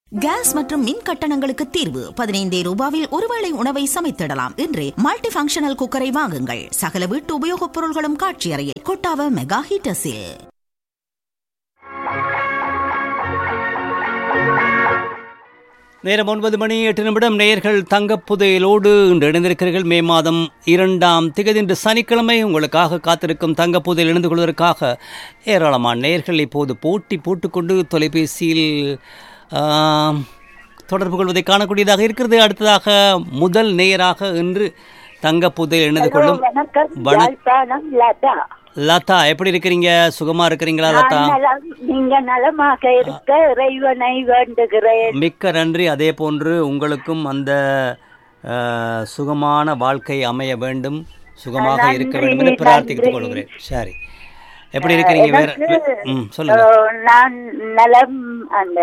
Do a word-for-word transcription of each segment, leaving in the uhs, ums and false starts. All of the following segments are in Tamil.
கேஸ் மற்றும் மின் கட்டணங்களுக்கு தீர்வு பதினைந்தே ரூபாவில் ஒருவேளை உணவை சமைத்திடலாம் என்று மல்டி ஃபங்க்ஷனல் குக்கரை வாங்குங்கள். சகல வீட்டு உபயோகப் பொருள்களும் காட்சி அறையில் கொட்டாவ மெகா ஹீட்டர்ஸில். நேரம் ஒன்பது மணி எட்டு நிமிடம். நேயர்கள் தங்கப்புதையலோடு இன்று இணைந்திருக்கிறீர்கள். மே மாதம் இரண்டாம் திகதி இன்று சனிக்கிழமை உங்களுக்காக காத்திருக்கும் தங்கப்புதையில் இணைந்து கொள்வதற்காக ஏராளமான நேயர்கள் இப்போது போட்டி போட்டுக்கொண்டு தொலைபேசியில் தொடர்பு கொள்வதை காணக்கூடியதாக இருக்கிறது. அடுத்ததாக முதல் நேயராக இன்று தங்கப்புதையில் இணைந்து கொள்ளும் லதா. எப்படி இருக்கிறீங்க? சுகமா இருக்கிறீங்களா லதா? நீங்க நலமாக இருக்க இறைவனை வேண்டுகிறேன். மிக்க நன்றி. அதே போன்று உங்களுக்கும் அந்த சுகமான வாழ்க்கை அமைய வேண்டும், சுகமாக இருக்க வேண்டும் என்று பிரார்த்தித்துக் கொள்கிறேன். சரி, எப்படி இருக்கிறீங்க? வேற ம் சொல்லுங்க. நான் நலம். அந்த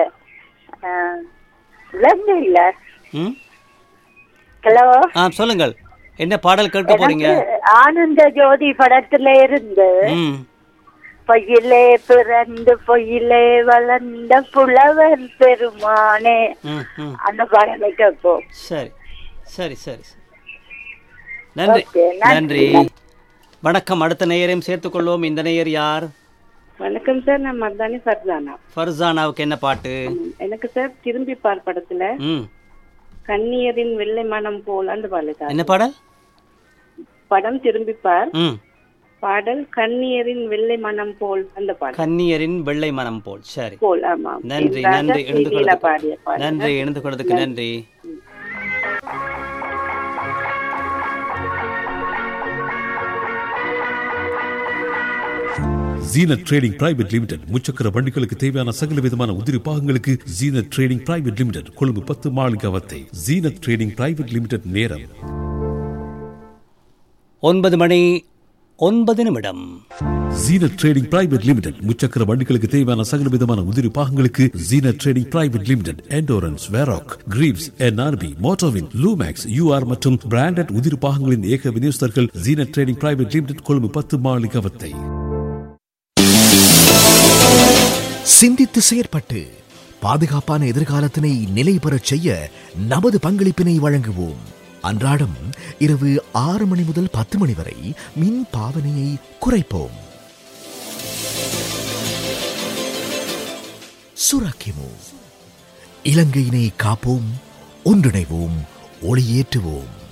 இல்ல ம் ஹலோ ஆ சொல்லுங்கள். என்ன பாடல் கேட்க போறீங்க? ஆனந்த ஜோதி படத்துல இருந்து பொய்யிலே பிறந்து பொய்யிலே வளர்ந்த புலவர் பெருமானே, அந்த பாடலை கேட்போம். சரி சரி சரி நன்றி நன்றி. வணக்கம். அடுத்த நேயரையும் சேர்த்துக் கொள்வோம். இந்த நேயர் யார்? வணக்கம் சார், நான் மர்தானி ஃபர்சானா. ஃபர்சானாவுக்கு என்ன பாட்டு? எனக்கு சார் திரும்பி பார் படத்துல கண்ணியரின் வெள்ளை மனம் போல் அந்த பாடல். என்ன பாடல்? படம் திரும்பி பார், பாடல் கண்ணியரின் வெள்ளை மனம் போல் அந்த பாடல். கண்ணியரின் வெள்ளை மனம் போல். சரி போல். ஆமா, நன்றி நன்றி. இணைந்து கொள்வதற்கு நன்றி. இணைந்து கொள்வதற்கு நன்றி. ஜீனத் ட்ரேடிங் பிரைவேட் லிமிடெட் முச்சக்கர வண்டிகளுக்கு தேவையான சகல விதமான உதிரி பாகங்களுக்கு Zeenat trading private limited Colombo பத்து மாளிகவத்தை. Zeenat trading private limited. நேரம் ஒன்பது மணி ஒன்பது நிமிடம். ஜீனத் ட்ரேடிங் பிரைவேட் லிமிடெட் முச்சக்கர வண்டிகளுக்கு தேவையான சகல விதமான உதிரி பாகங்களுக்கு Zeenat trading private limited. Endurance, வெராக், கிரீவ்ஸ், NRB, மோட்டோவின், Lumax, you are மற்றும் பிராண்டட் உதிரி பாகங்களின் ஏக விநியோகஸ்தர்கள் Zeenat trading private limited Colombo பத்து மாளிகவத்தை. சிந்தித்து செயற்பட்டு பாதுகாப்பான எதிர்காலத்தினை நிலை பெறச் செய்ய நமது பங்களிப்பினை வழங்குவோம். அன்றாடம் இரவு ஆறு மணி முதல் பத்து மணி வரை மின் பாவனையை குறைப்போம். சுராக்கிமோ, இலங்கையினை காப்போம், ஒன்றிணைவோம், ஒளியேற்றுவோம்.